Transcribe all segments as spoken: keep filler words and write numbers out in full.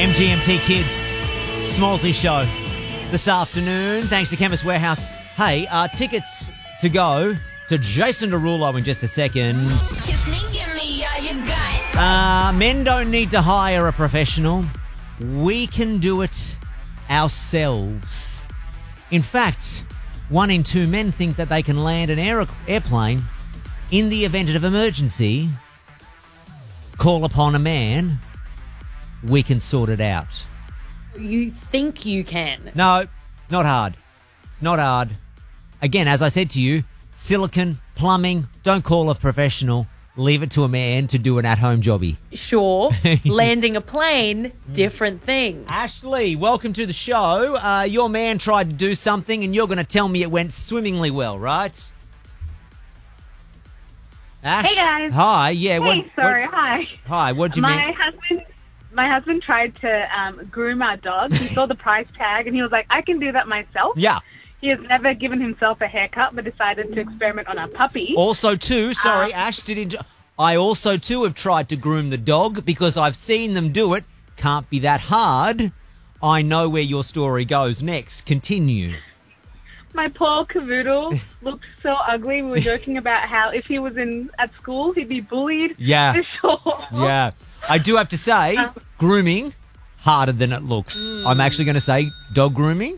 M G M T Kids, Smallsy Show this afternoon. Thanks to Chemist Warehouse. Hey, uh, tickets to go to Jason Derulo in just a second. Kiss me, give me all you got. Uh, men don't need to hire a professional. We can do it ourselves. In fact, one in two men think that they can land an air- airplane in the event of emergency. Call upon a man. We can sort it out. You think you can? No, it's not hard. It's not hard. Again, as I said to you, silicon, plumbing, don't call a professional. Leave it to a man to do an at-home jobby. Sure. Landing a plane, different thing. Ashley, welcome to the show. Uh, your man tried to do something and you're going to tell me it went swimmingly well, right? Ash? Hey, guys. Hi, yeah. Hey, what, sorry, what- hi. Hi, what'd you My mean? husband, my husband tried to um, groom our dog. He saw the price tag and he was like, I can do that myself. Yeah. He has never given himself a haircut but decided to experiment on our puppy. Also, too, sorry, Um, Ash didn't. I also, too, have tried to groom the dog because I've seen them do it. Can't be that hard. I know where your story goes next. Continue. My poor cavoodle looked so ugly. We were joking about how if he was in at school, he'd be bullied. Yeah. For sure. Yeah. I do have to say, Um, grooming, harder than it looks. I'm actually going to say dog grooming,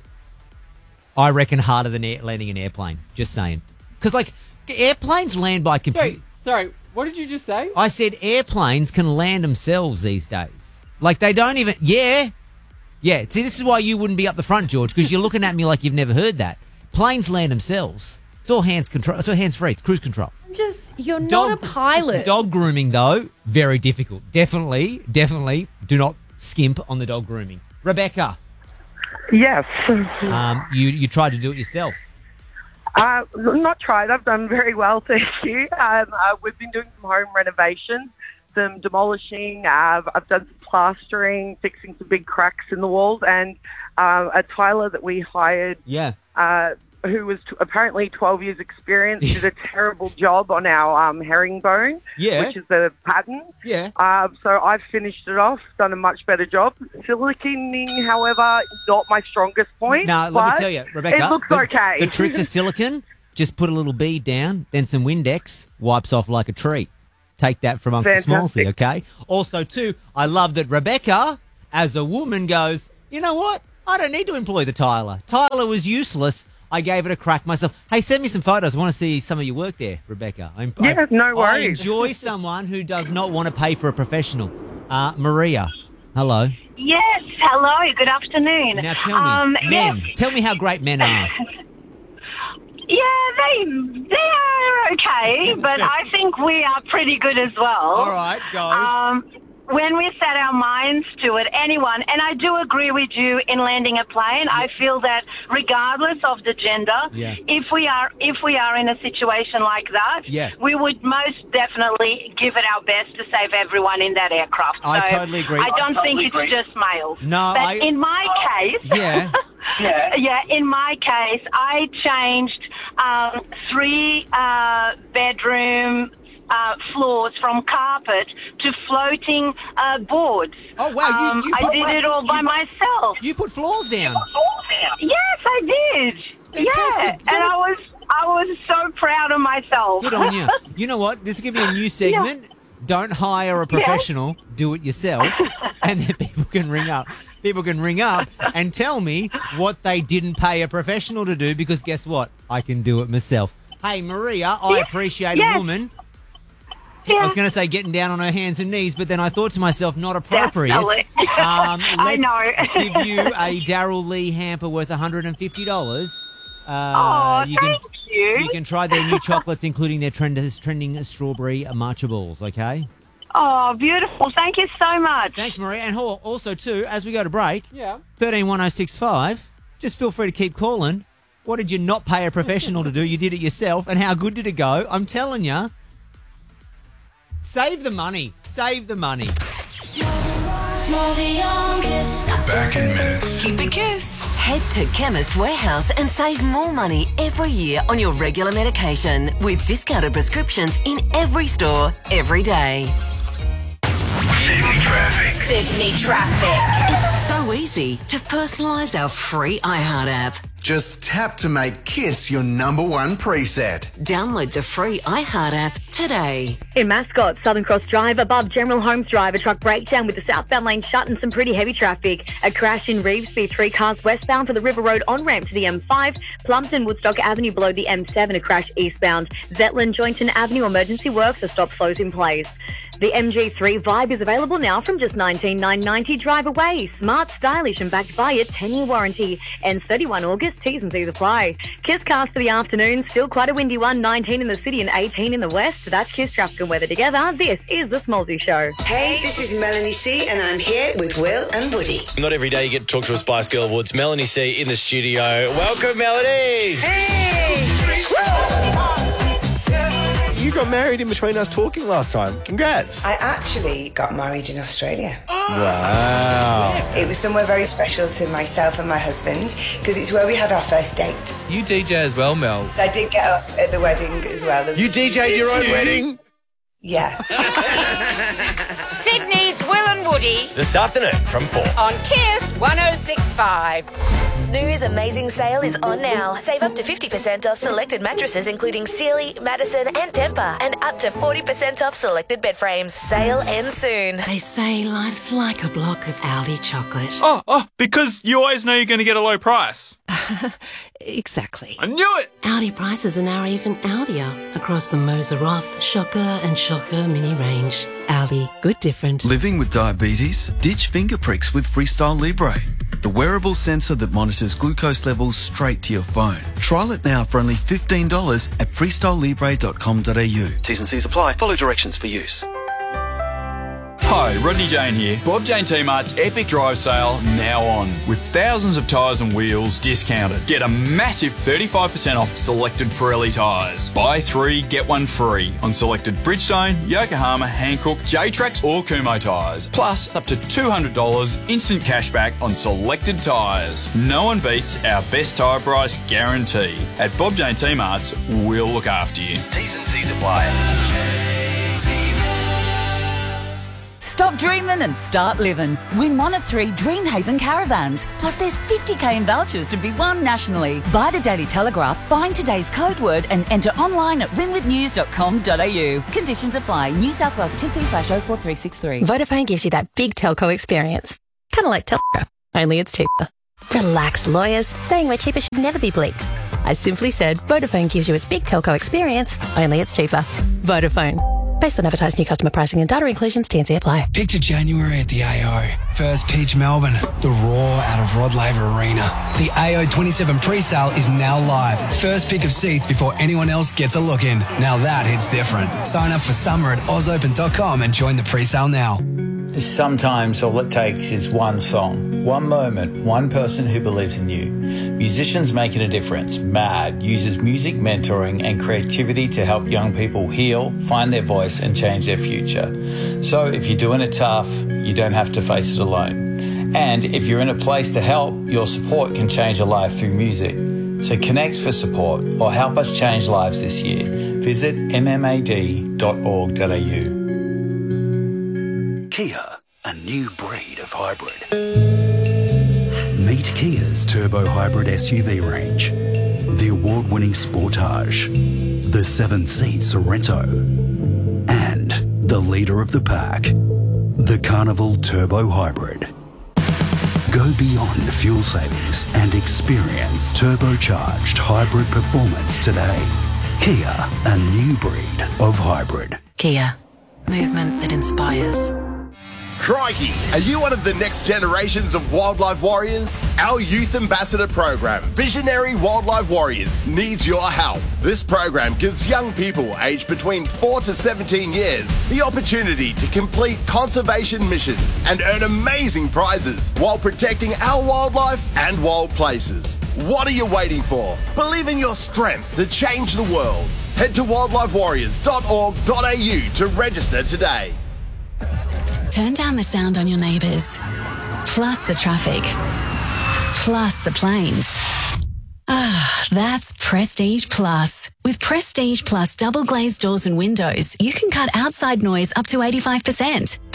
I reckon harder than air, landing an airplane. Just saying. Because, like, airplanes land by computer. Sorry, sorry, what did you just say? I said airplanes can land themselves these days. Like, they don't even... Yeah. Yeah. See, this is why you wouldn't be up the front, George, because you're looking at me like you've never heard that. Planes land themselves. It's all hands control. It's all hands-free. It's cruise control. Just, you're Dog- not a pilot. Dog grooming, though, very difficult. Definitely, definitely do not skimp on the dog grooming. Rebecca, Yes. um, you, you tried to do it yourself. Uh, not tried. I've done very well, thank you. Um, uh, we've been doing some home renovations, some demolishing. Uh, I've done some plastering, fixing some big cracks in the walls, and uh, a tiler that we hired, Yeah. uh, who was t- apparently twelve years experience, did a terrible job on our um, herringbone, Yeah. which is the pattern. Yeah. Uh, so I've finished it off, done a much better job. Siliconing, however, not my strongest point. Now, let me but tell you, Rebecca. it looks the, okay. The trick to silicon, just put a little bead down, then some Windex, wipes off like a treat. Take that from Uncle Fantastic. Smallsy, okay? Also, too, I love that Rebecca, as a woman, goes, you know what? I don't need to employ the Tyler. Tyler was useless. I gave it a crack myself. Hey, send me some photos. I want to see some of your work there, Rebecca. I'm, Yeah, I, no I worries. enjoy someone who does not want to pay for a professional. Uh, Maria, hello. Yes, hello, good afternoon. Now tell me, Um, men. yes. Tell me how great men are. Yeah, they they are okay, but I think we are pretty good as well. All right, go. Um, when we set our minds to it, anyone, and I do agree with you in landing a plane. I feel that regardless of the gender, Yeah. if we are if we are in a situation like that, Yeah. we would most definitely give it our best to save everyone in that aircraft. I So totally agree. I I don't totally think agree. it's just males. No, but I- in my case, Yeah. yeah. yeah, in my case, I changed um, three uh, bedroom uh, floors from carpet to floating uh, boards. Oh, wow, you- Um, you I put- did it all by you- myself. You put floors down. Yes, I did. Fantastic. Yeah, and I was I was so proud of myself. Good on you. You know what? This is going to be a new segment. Don't hire a professional. Do it yourself. And then people can ring up. People can ring up and tell me what they didn't pay a professional to do because guess what? I can do it myself. Hey, Maria, I appreciate yes. a woman. Yeah. I was going to say getting down on her hands and knees, but then I thought to myself, not appropriate. Definitely. Um, I let's know. give you a Daryl Lee hamper worth one hundred fifty dollars. Uh, Oh, you can, thank you. You can try their new chocolates, including their trend- trending strawberry matcha balls, okay? Oh, beautiful. Thank you so much. Thanks, Maria. And ho- also, too, as we go to break, Yeah. thirteen one oh six five, just feel free to keep calling. What did you not pay a professional to do? You did it yourself. And how good did it go? I'm telling you. Save the money. Save the money. Smallsy on Kiss. We're back in minutes. Keep it Kiss. Head to Chemist Warehouse and save more money every year on your regular medication with discounted prescriptions in every store, every day. Saving traffic. Sydney traffic. It's so easy to personalise our free iHeart app. Just tap to make Kiss your number one preset. Download the free iHeart app today. In Mascot, Southern Cross Drive, above General Holmes Drive, a truck breakdown with the southbound lane shut and some pretty heavy traffic. A crash in Revesby, three cars westbound for the River Road on-ramp to the M five. Plumpton, Woodstock Avenue below the M seven, a crash eastbound. Zetland, Joynton Avenue, emergency works, a stop slows in place. The M G three Vibe is available now from just nineteen thousand nine hundred ninety dollars. Drive away. Smart, stylish and backed by a ten-year warranty. Ends thirty-first August. T's and C's apply. Kiss cast for the afternoon. Still quite a windy one. nineteen in the city and eighteen in the west. That's Kiss traffic and weather together. This is the Smallsy Show. Hey, this is Melanie C and I'm here with Will and Woody. Not every day you get to talk to a Spice Girl Woods. Melanie C in the studio. Welcome, Melanie. Hey! You got married in between us talking last time. Congrats. I actually got married in Australia. Wow. It was somewhere very special to myself and my husband because it's where we had our first date. You D J as well, Mel. I did get up at the wedding as well. You D J'd your own wedding? Yeah. Sydney's Will and Woody This afternoon from four. on Kiss one oh six point five. Snooze Amazing Sale is on now. Save up to fifty percent off selected mattresses including Sealy, Madison and Tempur, and up to forty percent off selected bed frames. Sale ends soon. They say life's like a block of Aldi chocolate. Oh, oh, because you always know you're going to get a low price. Exactly. I knew it! Aldi prices are now even Aldier across the Moser Roth, Shocker and Shocker mini range. Aldi, good different. Living with diabetes? Ditch finger pricks with Freestyle Libre, the wearable sensor that monitors glucose levels straight to your phone. Trial it now for only fifteen dollars at freestyle libre dot com dot a u. T's and C's apply. Follow directions for use. Hi, Rodney Jane here. Bob Jane T-Mart's Epic Drive Sale now on. With thousands of tyres and wheels discounted. Get a massive thirty-five percent off selected Pirelli tyres. Buy three, get one free on selected Bridgestone, Yokohama, Hankook, J-Trax or Kumho tyres. Plus up to two hundred dollars instant cashback on selected tyres. No one beats our best tyre price guarantee. At Bob Jane T-Mart's, we'll look after you. T's and C's apply. Stop dreaming and start living. Win one of three Dreamhaven caravans. Plus there's fifty k in vouchers to be won nationally. Buy the Daily Telegraph, find today's code word and enter online at win with news dot com dot a u. Conditions apply. New South Wales two P slash oh four three six three. Vodafone gives you that big telco experience. Kind of like Telstra, only it's cheaper. Relax, lawyers. Saying we're cheaper should never be bleeped. I simply said Vodafone gives you its big telco experience, only it's cheaper. Vodafone. Based on advertised new customer pricing and data inclusions, T and C apply. Picture January at the A O. First pitch Melbourne. The roar out of Rod Laver Arena. The A O twenty-seven pre-sale is now live. First pick of seats before anyone else gets a look in. Now that hits different. Sign up for summer at oz open dot com and join the pre-sale now. Sometimes all it takes is one song, one moment, one person who believes in you. Musicians Making a Difference, MAD, uses music mentoring and creativity to help young people heal, find their voice and change their future. So if you're doing it tough, you don't have to face it alone. And if you're in a place to help, your support can change a life through music. So connect for support or help us change lives this year. Visit m m a d dot org dot a u. Kia, a new breed of hybrid. Meet Kia's turbo hybrid S U V range. The award-winning Sportage, the seven-seat Sorento, and the leader of the pack, the Carnival Turbo Hybrid. Go beyond fuel savings and experience turbocharged hybrid performance today. Kia, a new breed of hybrid. Kia, movement that inspires. Crikey! Are you one of the next generations of wildlife warriors? Our youth ambassador program, Visionary Wildlife Warriors, needs your help. This program gives young people aged between four to seventeen years the opportunity to complete conservation missions and earn amazing prizes while protecting our wildlife and wild places. What are you waiting for? Believe in your strength to change the world. Head to wildlife warriors dot org dot a u to register today. Turn down the sound on your neighbours, plus the traffic, plus the planes. Ah, that's Prestige Plus. With Prestige Plus double glazed doors and windows, you can cut outside noise up to eighty-five percent. Plus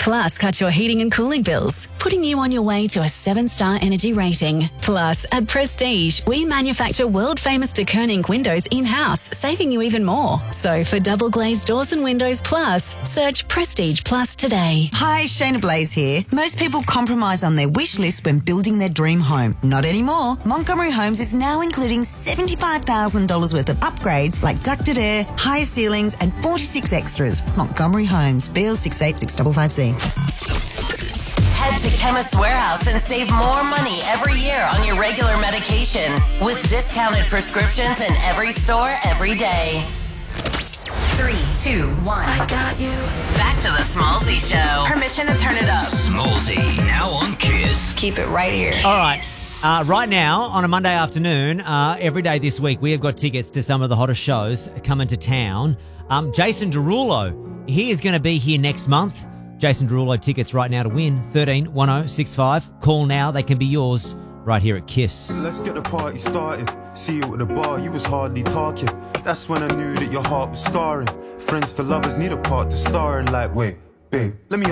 Plus cut your heating and cooling bills, putting you on your way to a seven-star energy rating. Plus, at Prestige, we manufacture world-famous de Koning windows in-house, saving you even more. So for double glazed doors and windows plus, search Prestige Plus today. Hi, Shayna Blaze here. Most people compromise on their wish list when building their dream home. Not anymore. Montgomery Homes is now including seventy-five thousand dollars worth of upgrades like ducted air, higher ceilings and forty-six extras. Montgomery Homes, B L six eight six five five C. Head to Chemist Warehouse and save more money every year on your regular medication with discounted prescriptions in every store every day. Three, two, one. I got you. Back to the Smallsy Show. Permission to turn it up. Smallsy, now on Kiss. Keep it right here. All right. Uh, right now, on a Monday afternoon, uh, every day this week, we have got tickets to some of the hottest shows coming to town. Um, Jason Derulo, he is going to be here next month. Jason Derulo tickets right now to win. thirteen one oh six five. Call now. They can be yours right here at Kiss. Let's get the party started. See you at the bar, you was hardly talking. That's when I knew that your heart was scarring. Friends to lovers need a part to star in. Like, wait, babe, let me